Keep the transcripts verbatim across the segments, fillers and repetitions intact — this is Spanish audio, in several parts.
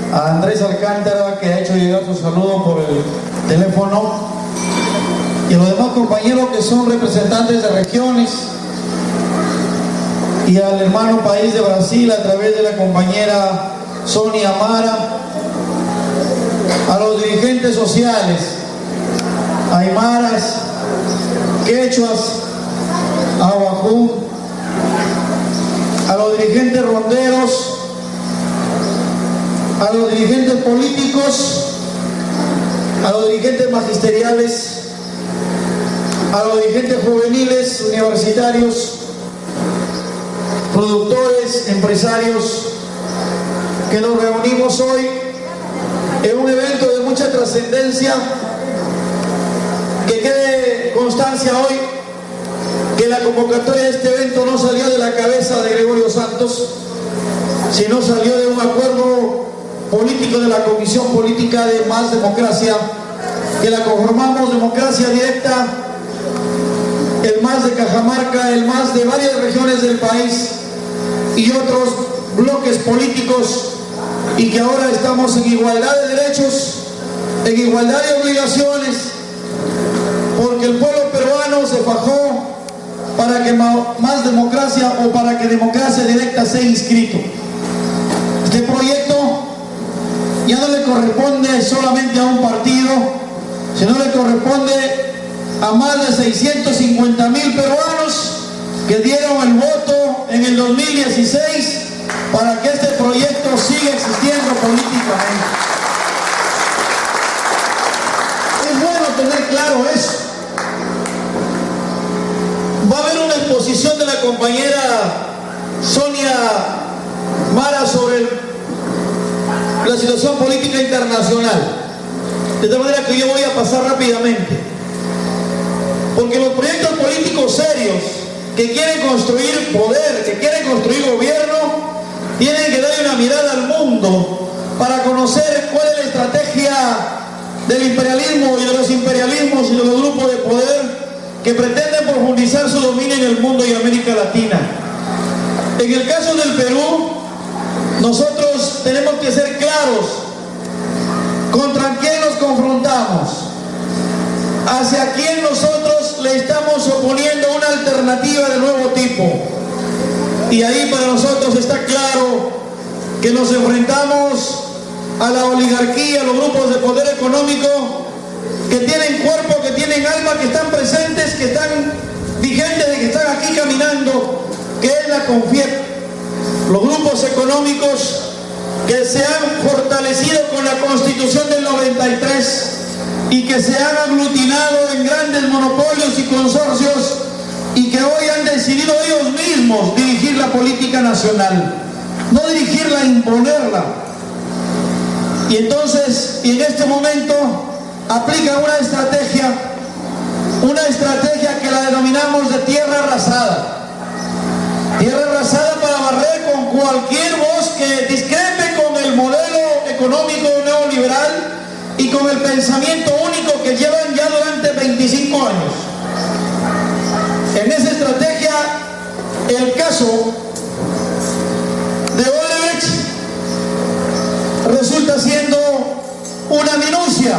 a Andrés Alcántara, que ha hecho llegar su saludo por el teléfono, y a los demás compañeros que son representantes de regiones, y al hermano país de Brasil a través de la compañera Sonia Mara, a los dirigentes sociales, aymaras, quechuas, ahuajú, a los dirigentes ronderos, a los dirigentes políticos, a los dirigentes magisteriales, a los dirigentes juveniles, universitarios, productores, empresarios, que nos reunimos hoy en un evento de mucha trascendencia. Que quede constancia hoy que la convocatoria de este evento no salió de la cabeza de Gregorio Santos, sino salió de un acuerdo político de la Comisión Política de Más Democracia, que la conformamos Democracia Directa, el M A S de Cajamarca, el M A S de varias regiones del país y otros bloques políticos, y que ahora estamos en igualdad de derechos, en igualdad de obligaciones, porque el pueblo peruano se fajó para que Más Democracia o para que Democracia Directa sea inscrito. Este proyecto ya no le corresponde solamente a un partido, sino le corresponde a más de seiscientos cincuenta mil peruanos que dieron el voto en el dos mil dieciséis para que este proyecto siga existiendo políticamente. Es bueno tener claro eso. Va a haber una exposición de la compañera Sonia Mara sobre la situación política internacional, de tal manera que yo voy a pasar rápidamente, porque los proyectos políticos serios que quieren construir poder, que quieren construir gobierno, tienen que darle una mirada al mundo para conocer cuál es la estrategia del imperialismo y de los imperialismos y de los grupos de poder que pretenden profundizar su dominio en el mundo y América Latina. En el caso del Perú, nosotros tenemos que ser claros contra quién nos confrontamos, hacia quién nosotros le estamos oponiendo una alternativa de nuevo tipo. Y ahí para nosotros está claro que nos enfrentamos a la oligarquía, a los grupos de poder económico que tienen cuerpo, que tienen alma, que están presentes, que están vigentes, que están aquí caminando, que es la CONFIEP. Los grupos económicos que se han fortalecido con la Constitución del noventa y tres y que se han aglutinado en grandes monopolios y consorcios y que hoy han decidido ellos mismos dirigir la política nacional, no dirigirla, imponerla. Y entonces, y en este momento, aplican una estrategia, una estrategia que la denominamos de tierra arrasada. Tierra arrasada para barrer con cualquier voz que discrepe con el modelo económico neoliberal y con el pensamiento único que llevan ya durante veinticinco años. En esa estrategia, el caso de Odebrecht resulta siendo una minucia.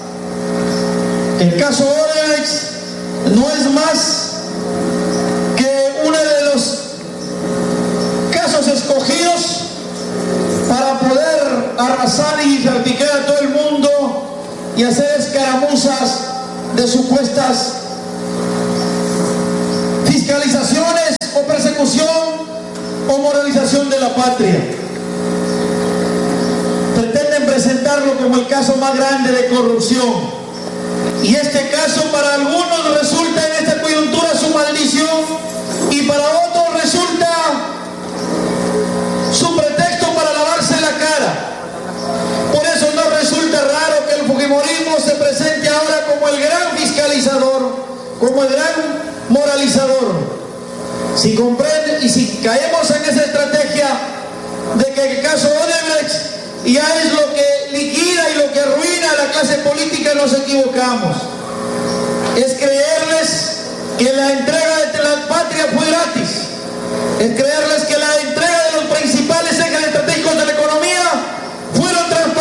El caso Odebrecht no es más que uno de los casos escogidos para poder arrasar y salpicar a todo el mundo y hacer escaramuzas de supuestas fiscalizaciones o persecución o moralización de la patria. Pretenden presentarlo como el caso más grande de corrupción. Y este caso para algunos resulta en esta coyuntura su maldición y para otros resulta su pretexto para lavarse la cara. Por eso no resulta raro que el fujimorismo se presente ahora como el gran fiscalizador, como el gran moralizador. Si comprende y si caemos en esa estrategia de que el caso Odebrecht ya es lo que liquida y lo que arruina a la clase política, nos equivocamos. Es creerles que la entrega de la patria fue gratis. Es creerles que la entrega de los principales ejes estratégicos de la economía fueron transparentes.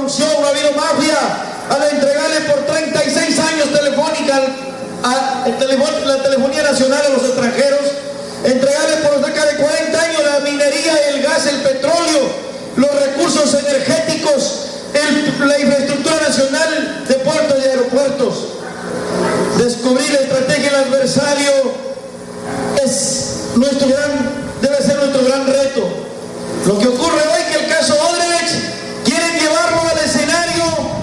corrupción, no ha habido mafia, al entregarle por treinta y seis años Telefónica, a, a, la telefonía nacional a los extranjeros, entregarle por cerca de cuarenta años la minería, el gas, el petróleo, los recursos energéticos, el, la infraestructura nacional de puertos y aeropuertos. Descubrir la estrategia del adversario es nuestro gran, debe ser nuestro gran reto. Lo que ocurre hoy que el caso Odebrecht quieren llevarlo al escenario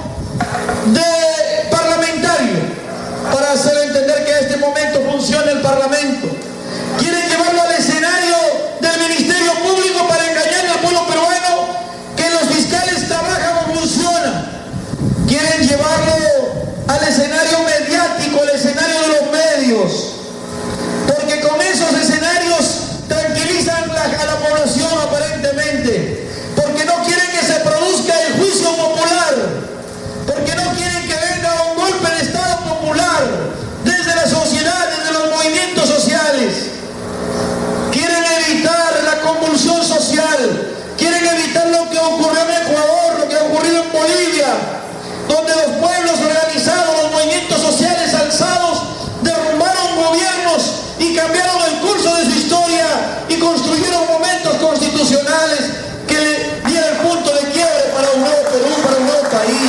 de parlamentario para hacer entender que en este momento funciona el Parlamento. Quieren llevarlo al escenario del Ministerio Público para engañar al pueblo peruano que los fiscales trabajan o funcionan. Quieren llevarlo al escenario mediático, al escenario de los medios, porque con esos escenarios tranquilizan la, a la población aparentemente, porque no quieren que se produzca el juicio popular, porque no quieren que venga un golpe de Estado popular desde la sociedad, desde los movimientos sociales. Quieren evitar la convulsión social, quieren evitar lo que ocurrió en Ecuador, lo que ha ocurrido en Bolivia, donde los pueblos organizados, los movimientos sociales alzados, derrumbaron gobiernos y cambiaron el curso de su historia y construyeron momentos constitucionales que le dieron el punto de quiebre para un nuevo Perú, para un nuevo país.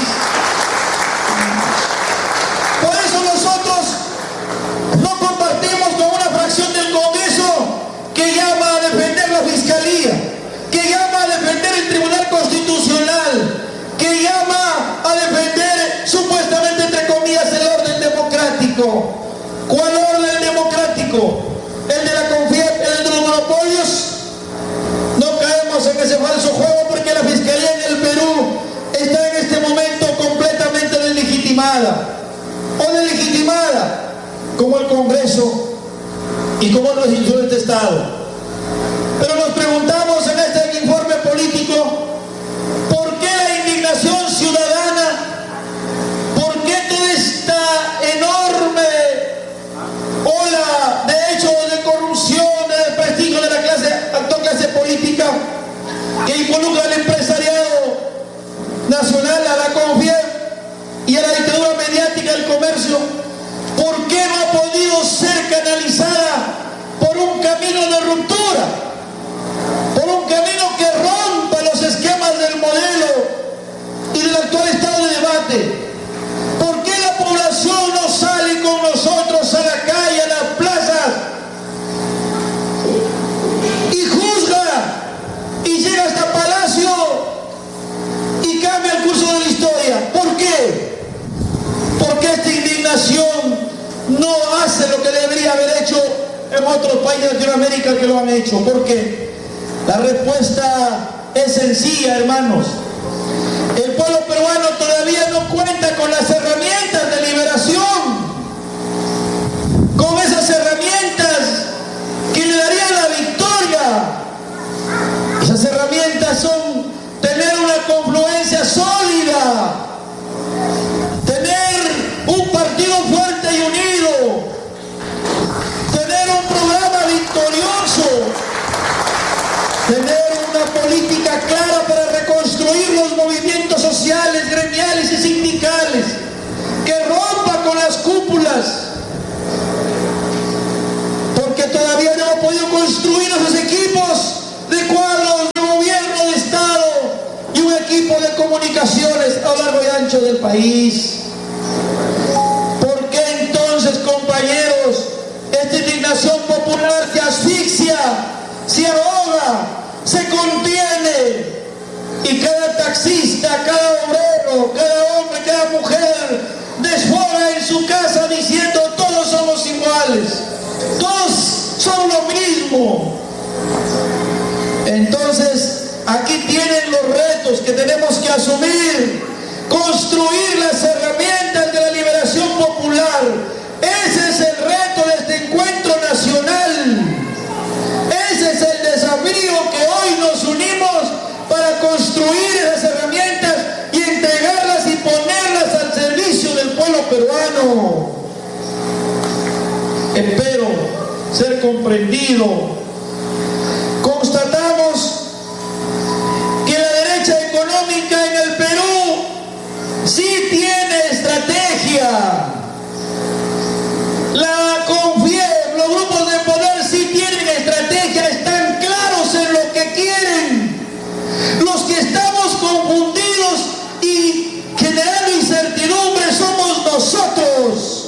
Por eso nosotros no compartimos con una fracción del Congreso que llama a defender la Fiscalía, que llama a defender el Tribunal Constitucional, que llama a defender supuestamente, entre comillas, el orden democrático. ¿Cuál orden democrático? ¿El de la confianza, el de los monopolios? No caemos en ese falso juego porque la Fiscalía en el Perú está en este momento completamente deslegitimada, o deslegitimada como el Congreso y como las instituciones de Estado. Pero nos preguntamos en este informe político, ¿por qué la indignación ciudadana? ¿Por qué toda esta enorme ola de hechos de corrupción, de desprestigio de la clase, actual clase política que involucra al empresariado nacional, a la CONFIEP y a la dictadura mediática del comercio? ¿Por qué no ha podido ser canalizada por un camino de ruptura? Por un camino que rompa los esquemas del modelo y del actual estado de debate. ¿Por qué la población no sale con nosotros a la calle, a las plazas y juzga y llega hasta Palacio y cambia el curso de la historia? ¿Por qué? Porque esta indignación no hace lo que debería haber hecho en otros países de Latinoamérica que lo han hecho. ¿Por qué? La respuesta es sencilla, hermanos. El pueblo peruano todavía no cuenta con las herramientas de liberación, con esas herramientas que le darían la victoria. Esas herramientas son tener una confluencia sólida, tener un partido fuerte y unido, tener un programa victorioso, tener una política clara para reconstruir los movimientos sociales, gremiales y sindicales, que rompa con las cúpulas, porque todavía no hemos podido construir esos equipos de cuadros de gobierno de Estado y un equipo de comunicaciones a lo largo y ancho del país. ¿Por qué entonces, compañeros, esta indignación popular se asfixia, se ahoga, se contiene, y cada taxista, cada obrero, cada hombre, cada mujer desfoga en su casa diciendo todos somos iguales, todos son lo mismo? Entonces aquí tienen los retos que tenemos que asumir: construir las herramientas de la liberación popular. Ese es el reto de este encuentro nacional. Ese es el desafío que hoy nos unimos para construir esas herramientas y entregarlas y ponerlas al servicio del pueblo peruano. Espero ser comprendido. Constatamos que la derecha económica en el Perú generando incertidumbre somos nosotros.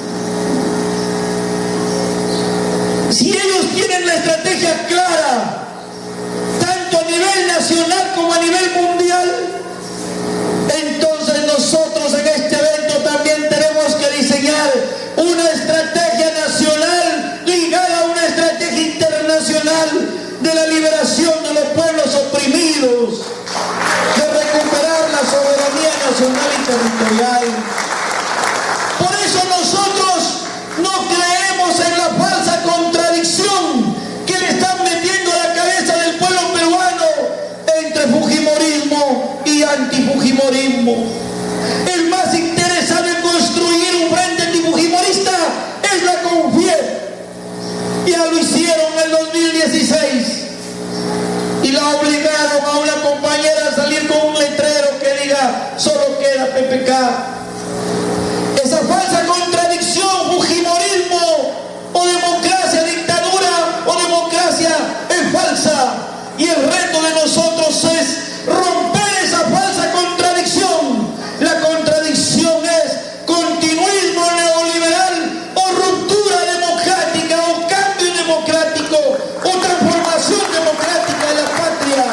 Si ellos tienen la estrategia clara, tanto a nivel nacional como a nivel mundial, entonces nosotros en este evento también tenemos que diseñar una estrategia nacional ligada a una estrategia internacional de la liberación de los pueblos oprimidos, de recuperar la soberanía nacional y territorial. Por eso nosotros no creemos en la falsa contradicción que le están metiendo a la cabeza del pueblo peruano entre fujimorismo y antifujimorismo. El más interesado en construir un frente antifujimorista es la CONFIEP. Ya lo hicieron en el dos mil dieciséis y la obligaron a una compañera a salir con un letrero que diga solo queda P P K. Esa falsa contradicción, fujimorismo o democracia, dictadura o democracia, es falsa, y el reto de nosotros es romper esa falsa contradicción. La contradicción es continuismo neoliberal o ruptura democrática o cambio democrático o transformación democrática de la patria.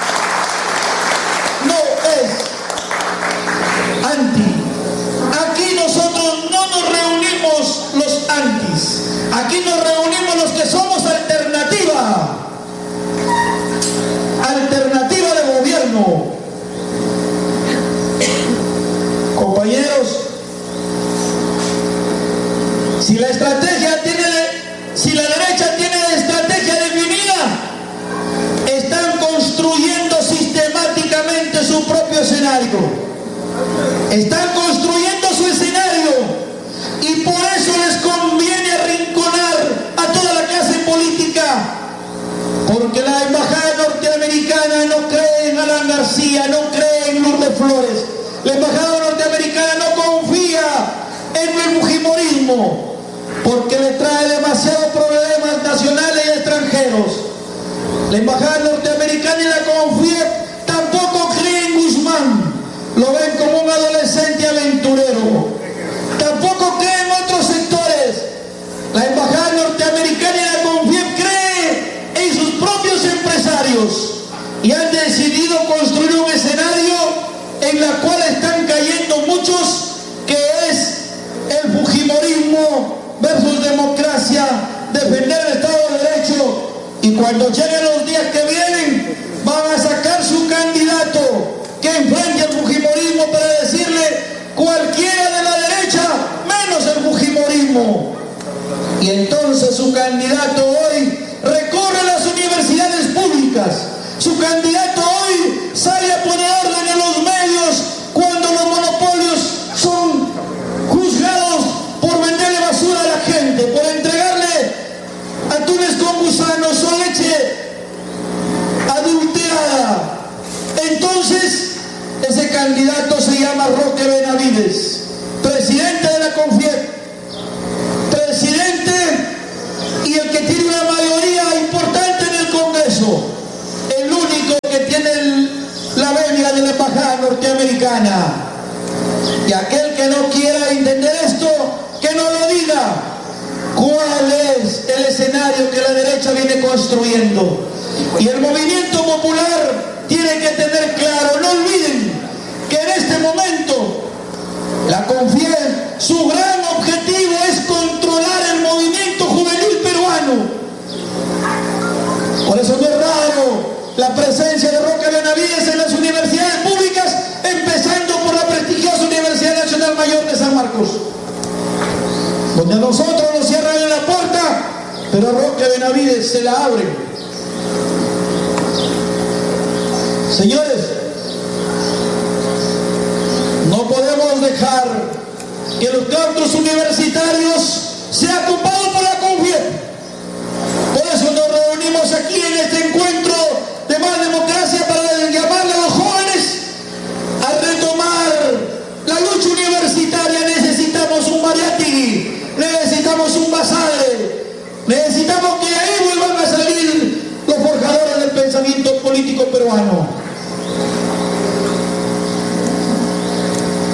No es anti. Aquí nosotros no nos reunimos los antis. Aquí nos reunimos los que somos alternativa. Alternativa de gobierno. Compañeros, si la estrategia tiene, si la derecha tiene la estrategia definida, están construyendo sistemáticamente su propio escenario. Están construyendo su escenario y por eso les conviene arrinconar a toda la clase política, porque la embajada norteamericana no cree en Alan García, no cree en Lourdes Flores. La embajada norteamericana no confía en el fujimorismo porque le trae demasiados problemas nacionales y extranjeros. La embajada norteamericana y la CONFIEP tampoco creen en Guzmán, lo ven como un adolescente aventurero. Tampoco creen en otros sectores. La embajada norteamericana y la CONFIEP cree en sus propios empresarios y han decidido construir un escenario en la cual están cayendo muchos, que es el fujimorismo versus democracia, defender el Estado de Derecho, y cuando lleguen los días que vienen van a sacar su candidato que enfrente al fujimorismo para decirle cualquiera de la derecha menos el fujimorismo. Y entonces su candidato hoy recorre las universidades públicas. Su candidato hoy sale a poner orden en los medios cuando los monopolios son juzgados por venderle basura a la gente, por entregarle atunes con gusanos o leche adulterada. Entonces, ese candidato se llama Roque Benavides, presidente de la CONFIEP, presidente y el que tiene una mayoría importante en el Congreso. El único que tiene el, la venia de la embajada norteamericana. Y aquel que no quiera entender esto, que no lo diga. ¿Cuál es el escenario que la derecha viene construyendo? Y el movimiento popular tiene que tener claro, no olviden que en este momento la CONFIEP, su gran objetivo es controlar el movimiento juvenil peruano. Por eso no es raro la presencia de Roque Benavides en las universidades públicas, empezando por la prestigiosa Universidad Nacional Mayor de San Marcos, donde a nosotros nos cierran en la puerta, pero a Roque Benavides se la abren. Señores, no podemos dejar que los campus universitarios sean ocupados por la CONFIEP. Por eso nos reunimos aquí en este encuentro de Más Democracia para llamarle a los jóvenes a retomar la lucha universitaria. Necesitamos un Mariátegui, necesitamos un Basadre, necesitamos que ahí vuelvan a salir los forjadores del pensamiento político peruano.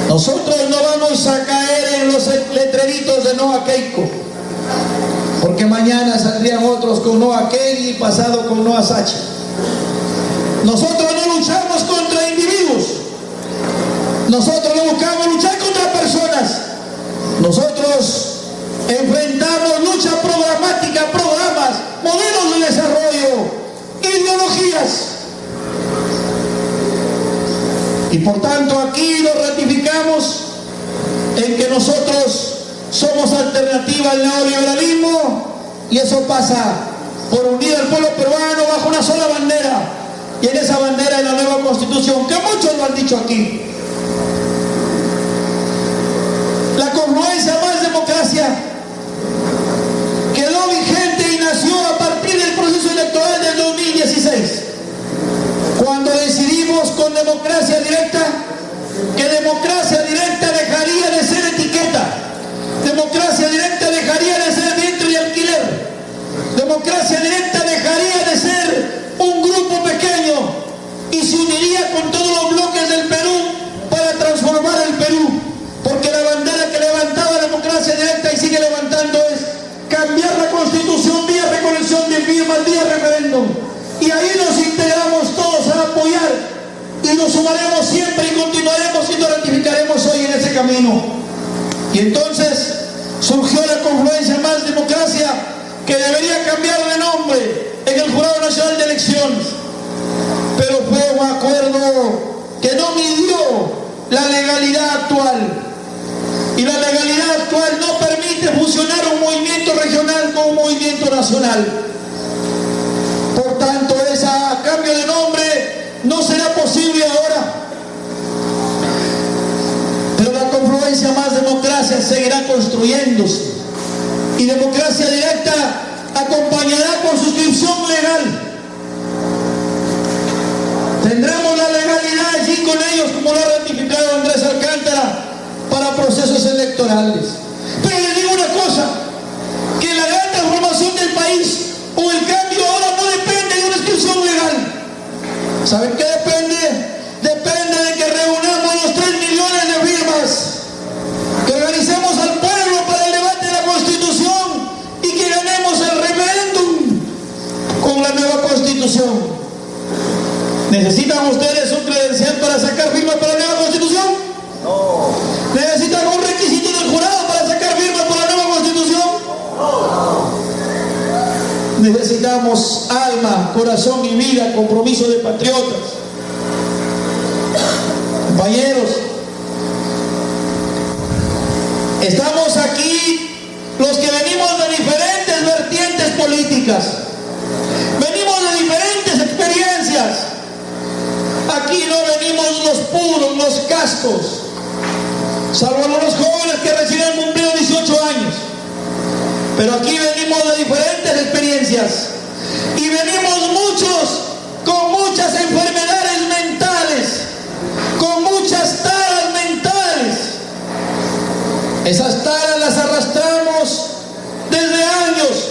Nosotros no vamos a caer en los letreritos de no a Keiko, porque mañana saldrían otros con no a Kenny y pasado con no a Sachi. Nosotros no luchamos contra individuos, nosotros no buscamos luchar contra personas, nosotros enfrentamos lucha programática, programas, modelos de desarrollo, ideologías. Y por tanto aquí lo ratificamos en que nosotros somos alternativa al neoliberalismo, y eso pasa por unir al pueblo peruano bajo una sola bandera, y en esa bandera es la nueva constitución, que muchos lo han dicho aquí. La confluencia Más Democracia quedó vigente y nació a partir del proceso electoral del dos mil dieciséis, cuando decidimos con democracia directa que democracia directa dejaría de ser etiqueta, democracia directa dejaría de ser vientre y alquiler, democracia directa dejaría de ser un grupo pequeño y se uniría con todos los bloques del Perú para transformar el Perú, porque la bandera que levantaba democracia directa y sigue levantando es cambiar la constitución vía recolección de firmas, vía referéndum, y ahí nos integramos todos a apoyar y nos sumaremos siempre y continuaremos y nos ratificaremos hoy en ese camino. Y entonces surgió la confluencia Más Democracia, que debería cambiar de nombre en el Jurado Nacional de Elecciones, pero fue un acuerdo que no midió la legalidad actual, y la legalidad actual no permite fusionar un movimiento regional con un movimiento nacional. Por tanto, ese cambio de nombre no será posible ahora, pero la confluencia Más Democracia seguirá construyéndose, y democracia directa acompañará con suscripción legal. Tendremos la legalidad allí con ellos, como lo ha ratificado Andrés Alcántara, para procesos electorales. Pero les digo una cosa, que la gran transformación del país o el cambio ahora no depende de una inscripción legal. ¿Saben qué depende? Depende de que reunamos los tres millones de firmas, que organicemos al pueblo para el debate de la Constitución y que ganemos el referéndum con la nueva Constitución. ¿Necesitan ustedes un credencial para sacar firmas para la nueva Constitución? No. ¿Necesitan un requisito del jurado para sacar firmas para la nueva Constitución? No. Necesitamos alma, corazón y vida, compromiso de patriotas. Compañeros, estamos aquí los que venimos de diferentes vertientes políticas, venimos de diferentes experiencias. Aquí no venimos los puros, los cascos, salvo los jóvenes que recién han cumplido dieciocho años. Pero aquí venimos de diferentes experiencias y venimos muchos con muchas enfermedades mentales, con muchas taras mentales. Esas taras las arrastramos desde años.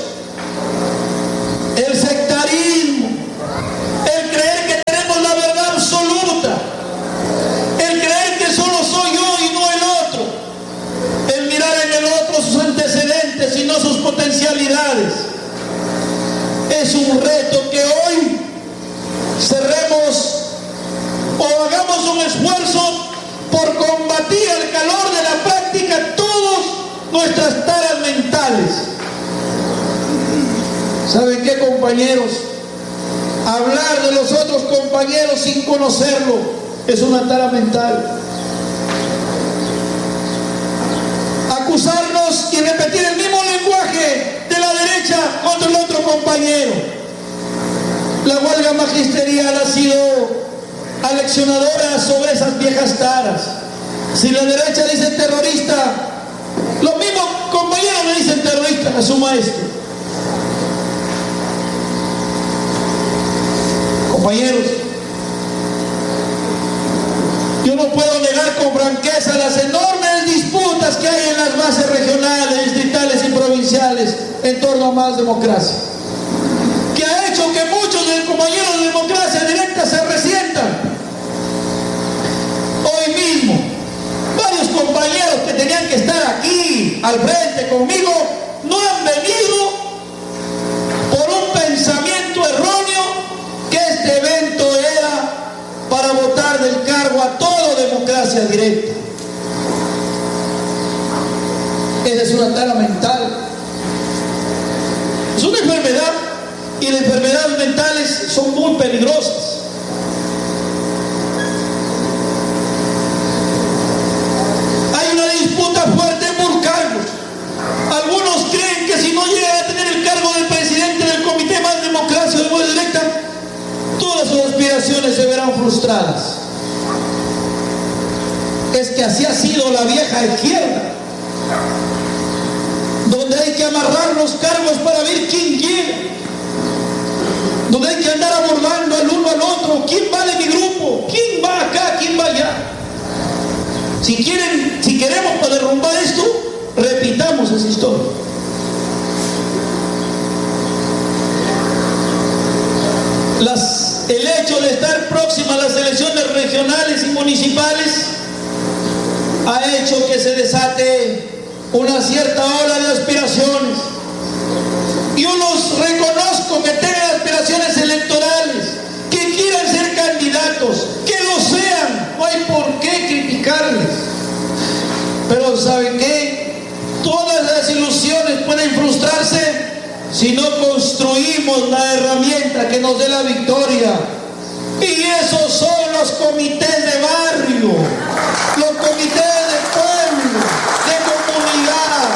El sectarismo, el creer que tenemos la verdad absoluta, el creer que solo soy yo y no el otro, el mirar en el otro sus antecedentes y no sus potencialidades. Es un reto que hoy cerremos o hagamos un esfuerzo por combatir al calor de la práctica todas nuestras taras mentales. ¿Saben qué, compañeros? Hablar de los otros compañeros sin conocerlo es una tara mental. Acusarnos y repetir el mismo lenguaje de la derecha contra el otro compañero. La huelga magisterial ha sido aleccionadora sobre esas viejas taras. Si la derecha dice terrorista, los mismos compañeros le dicen terrorista a su maestro. Compañeros, yo no puedo negar con franqueza las enormes disputas que hay en las bases regionales, distritales y provinciales en torno a Más Democracia, que ha hecho que muchos de los compañeros de democracia directa se resientan. Hoy mismo, varios al frente conmigo, no han venido por un pensamiento erróneo que este evento era para votar del cargo a todo democracia directa. Esa es una tara mental. Es una enfermedad, y las enfermedades mentales son muy peligrosas. Hay una disputa fuerte por cargos. Algunos creen que si no llega a tener el cargo del presidente del Comité Más Democracia de Voz Directa, todas sus aspiraciones se verán frustradas. Es que así ha sido la vieja izquierda, donde hay que amarrar los cargos para ver quién llega, donde hay que andar abordando al uno al otro, quién va de mi grupo, quién va acá, quién va allá. Si quieren, si queremos para derrumbar esto, repitamos esa historia. Las, el hecho de estar próxima a las elecciones regionales y municipales ha hecho que se desate una cierta ola de aspiraciones. Yo los reconozco que tengan aspiraciones electorales, que quieran ser candidatos, que lo sean, no hay por qué criticarles. Pero ¿saben qué? Todas las ilusiones pueden frustrarse si no construimos la herramienta que nos dé la victoria. Y esos son los comités de barrio, los comités de pueblo, de comunidad.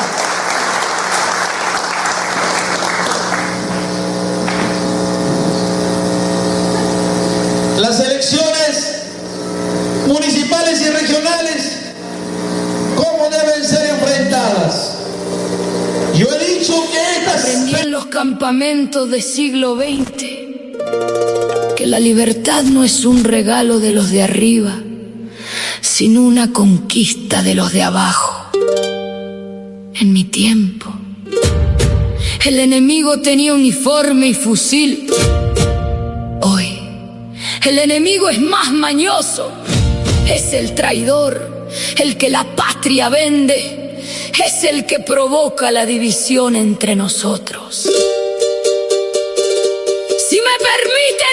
Las elecciones municipales y regionales, ¿cómo deben ser enfrentadas? Yo he dicho que estas... Aprendí en los campamentos del siglo veinte que la libertad no es un regalo de los de arriba, sino una conquista de los de abajo. En mi tiempo, el enemigo tenía uniforme y fusil. Hoy, el enemigo es más mañoso, es el traidor, el que la patria vende, es el que provoca la división entre nosotros. Si me permiten